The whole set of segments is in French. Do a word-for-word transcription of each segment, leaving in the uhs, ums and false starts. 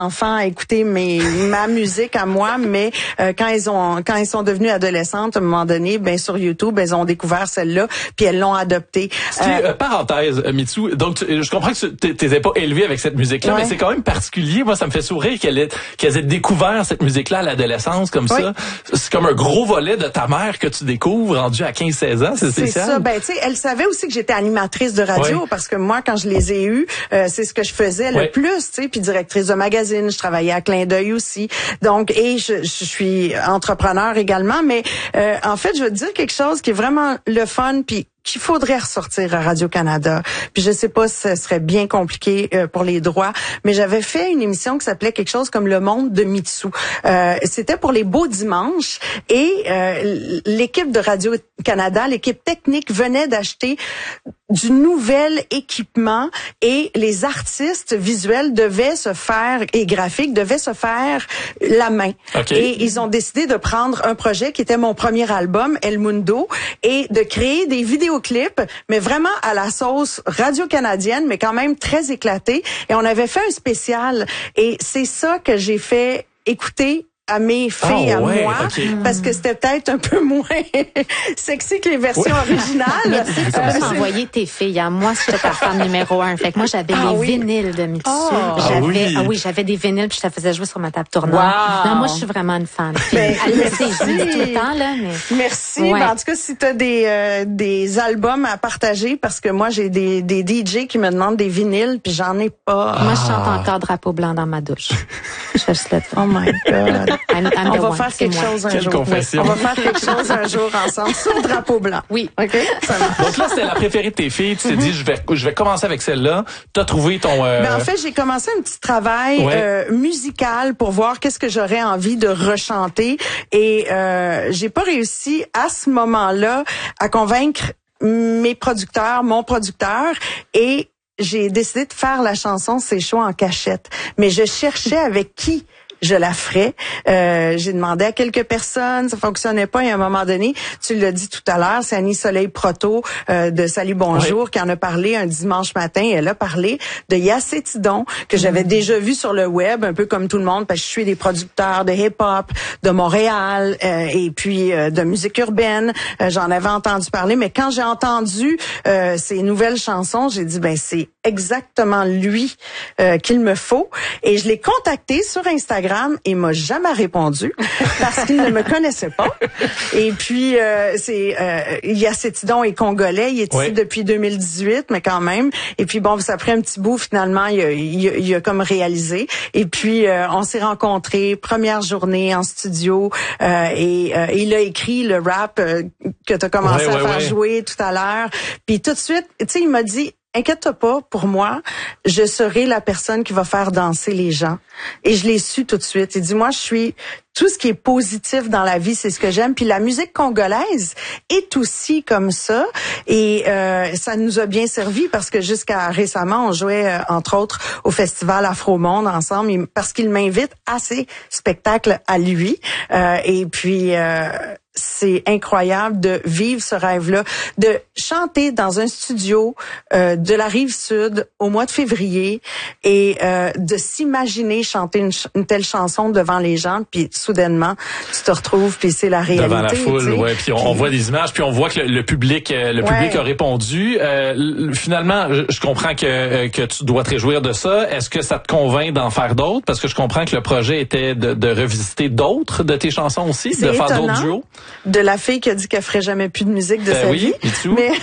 enfants à écouter mes ma musique à moi, mais euh, quand ils ont quand ils sont devenus adolescentes, à un moment donné, ben sur YouTube, elles ont découvert celle-là, puis elles l'ont adoptée. Euh, euh, parenthèse, Mitsou, donc tu, je comprends que tu t'es pas élevée avec cette musique-là, ouais. mais c'est quand même particulier. Moi, ça me fait sourire qu'elle ait qu'elles aient découvert cette musique-là à l'adolescence comme oui. ça. C'est comme un gros volet de ta mère que tu découvres rendu à quinze seize ans, c'est spécial. C'est ça. Ben tu sais, elle savait aussi que j'étais animatrice de radio, ouais. parce que moi, quand je les ai eus, euh, c'est ce que je faisais ouais. le plus, tu sais, puis directrice de magazine, je travaillais à Clin d'œil aussi. Donc, et je, je suis entrepreneur également, mais euh, en fait, je veux te dire quelque chose qui est vraiment le fun, puis qu'il faudrait ressortir à Radio-Canada. Puis je sais pas si ce serait bien compliqué euh, pour les droits, mais j'avais fait une émission qui s'appelait quelque chose comme Le Monde de Mitsou. Euh, c'était pour les beaux dimanches et euh, l'équipe de Radio-Canada, l'équipe technique venait d'acheter du nouvel équipement et les artistes visuels devaient se faire, et graphiques, devaient se faire la main. Okay. Et ils ont décidé de prendre un projet qui était mon premier album, El Mundo, et de créer des vidéoclips, mais vraiment à la sauce radio-canadienne, mais quand même très éclaté. Et on avait fait un spécial. Et c'est ça que j'ai fait écouter à mes filles, oh, à ouais, moi, okay. parce que c'était peut-être un peu moins sexy que les versions ouais. originales. Mais tu sais, tu peux euh, m'envoyer tes filles. Hein. Moi, j'étais ta fan numéro un. Fait que moi, j'avais ah, les oui. vinyles de Mitsou. Oh. J'avais, ah oui, ah, oui j'avais des vinyles puis je te faisais jouer sur ma table tournante. Wow. Non, moi, je suis vraiment une fan. Puis, ben, elle le sait, je le dis tout le temps, là, mais. Merci. Ouais. Ben, en tout cas, si t'as des, euh, des albums à partager, parce que moi, j'ai des, des D J qui me demandent des vinyles puis j'en ai pas. Ah. Moi, je chante encore Drapeau blanc dans ma douche. Je fais juste le dire. Oh my God. I'm, I'm on va one, faire quelque moi. chose un Quelle jour. confession. On va faire quelque chose un jour ensemble sur le drapeau blanc. Oui. OK? Ça marche. Donc là, c'était la préférée de tes filles. Tu t'es mm-hmm. dit, je vais, je vais commencer avec celle-là. T'as trouvé ton... Euh... Ben, en fait, j'ai commencé un petit travail ouais. euh, musical pour voir qu'est-ce que j'aurais envie de rechanter. Et euh, j'ai pas réussi à ce moment-là à convaincre mes producteurs, mon producteur, et j'ai décidé de faire la chanson C'est chaud en cachette. Mais je cherchais avec qui je la ferais. Euh, j'ai demandé à quelques personnes, ça fonctionnait pas. Et à un moment donné, tu l'as dit tout à l'heure, c'est Annie Soleil Proto euh, de Salut Bonjour oui. qui en a parlé un dimanche matin. Elle a parlé de Yassé Tidon, que j'avais mmh. déjà vu sur le web, un peu comme tout le monde, parce que je suis des producteurs de hip-hop de Montréal euh, et puis euh, de musique urbaine. Euh, j'en avais entendu parler, mais quand j'ai entendu euh, ces nouvelles chansons, j'ai dit, ben c'est exactement lui euh, qu'il me faut. Et je l'ai contacté sur Instagram et m'a jamais répondu parce qu'il ne me connaissait pas. Et puis euh, c'est euh, Yassé Tidon est congolais, il est ici oui. depuis deux mille dix-huit, mais quand même. Et puis bon, ça a pris un petit bout finalement, il a, il a, il a comme réalisé. Et puis euh, on s'est rencontrés, première journée en studio, euh, et euh, il a écrit le rap euh, que tu as commencé oui, à oui, faire oui. jouer tout à l'heure. Puis tout de suite, tu sais, il m'a dit, inquiète-toi pas, pour moi, je serai la personne qui va faire danser les gens. Et je l'ai su tout de suite. Il dit, moi, je suis tout ce qui est positif dans la vie, c'est ce que j'aime. Puis la musique congolaise est aussi comme ça. Et euh, ça nous a bien servi parce que jusqu'à récemment, on jouait, euh, entre autres, au Festival Afro-Monde ensemble parce qu'il m'invite à ses spectacles à lui. Euh, et puis... Euh, c'est incroyable de vivre ce rêve-là, de chanter dans un studio euh, de la Rive-Sud au mois de février et euh, de s'imaginer chanter une, ch- une telle chanson devant les gens, puis soudainement, tu te retrouves, puis c'est la réalité. Devant la foule, ouais. Puis on, puis on voit des images, puis on voit que le, le public, euh, le ouais. public a répondu. Euh, finalement, je, je comprends que euh, que tu dois te réjouir de ça. Est-ce que ça te convainc d'en faire d'autres? Parce que je comprends que le projet était de, de revisiter d'autres de tes chansons aussi, c'est de étonnant. Faire d'autres duos. De la fille qui a dit qu'elle ferait jamais plus de musique de euh, sa oui, vie. Mitsou. Mais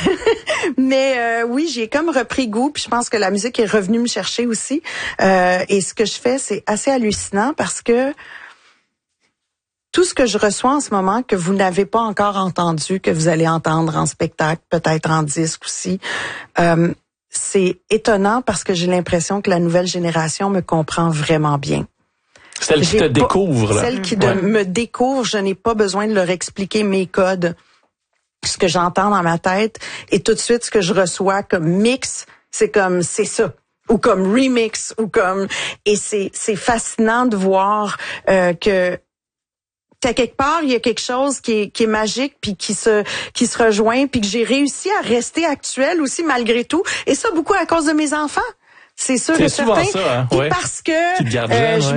mais euh, oui, j'ai comme repris goût, puis je pense que la musique est revenue me chercher aussi. Euh, et ce que je fais, c'est assez hallucinant parce que tout ce que je reçois en ce moment que vous n'avez pas encore entendu, que vous allez entendre en spectacle, peut-être en disque aussi, euh, c'est étonnant parce que j'ai l'impression que la nouvelle génération me comprend vraiment bien. Celle qui te pas, découvre, là. Celle qui de, ouais. me découvre, je n'ai pas besoin de leur expliquer mes codes, ce que j'entends dans ma tête, et tout de suite, ce que je reçois comme mix, c'est comme, c'est ça. Ou comme remix, ou comme, et c'est, c'est fascinant de voir, euh, que, qu'à quelque part, il y a quelque chose qui est, qui est magique, puis qui se, qui se rejoint, puis que j'ai réussi à rester actuelle aussi, malgré tout. Et ça, beaucoup à cause de mes enfants. C'est sûr c'est et souvent certain. Ça, hein? Puis ouais. parce que euh, jeune, je